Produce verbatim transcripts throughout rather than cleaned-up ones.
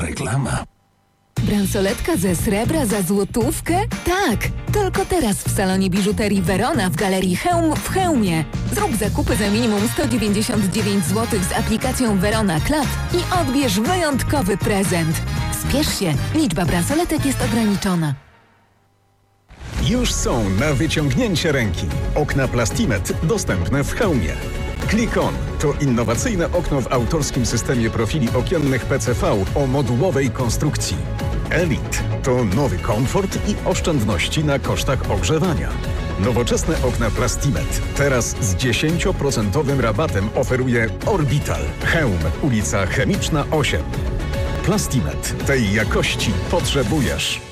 Reklama. Bransoletka ze srebra za złotówkę? Tak! Tylko teraz w salonie biżuterii Verona w Galerii Chełm w Chełmie. Zrób zakupy za minimum sto dziewięćdziesiąt dziewięć złotych z aplikacją Verona Club i odbierz wyjątkowy prezent. Spiesz się, liczba bransoletek jest ograniczona. Już są na wyciągnięcie ręki. Okna Plastimet dostępne w Chełmie. Click-On to innowacyjne okno w autorskim systemie profili okiennych P C V o modułowej konstrukcji. Elite to nowy komfort i oszczędności na kosztach ogrzewania. Nowoczesne okna Plastimet teraz z dziesięć procent rabatem oferuje Orbital. Chełm, ulica Chemiczna osiem. Plastimet, tej jakości potrzebujesz.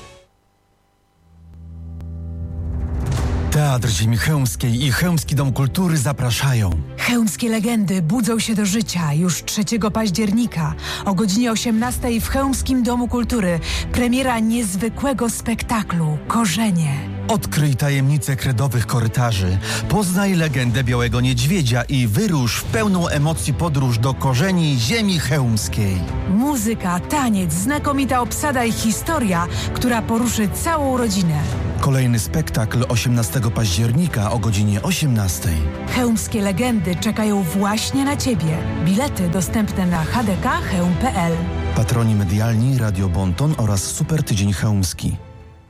Teatr Ziemi Chełmskiej i Chełmski Dom Kultury zapraszają. Chełmskie legendy budzą się do życia już trzeciego października o godzinie osiemnastej w Chełmskim Domu Kultury. Premiera niezwykłego spektaklu Korzenie. Odkryj tajemnice kredowych korytarzy, poznaj legendę Białego Niedźwiedzia i wyrusz w pełną emocji podróż do korzeni Ziemi Chełmskiej. Muzyka, taniec, znakomita obsada i historia, która poruszy całą rodzinę. Kolejny spektakl osiemnastego października o godzinie osiemnastej. Chełmskie legendy czekają właśnie na Ciebie. Bilety dostępne na h d k chełm kropka p l. Patroni medialni Radio Bonton oraz Super Tydzień Chełmski.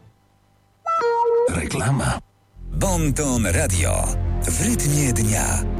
Reklama. Bonton Radio. W rytmie dnia.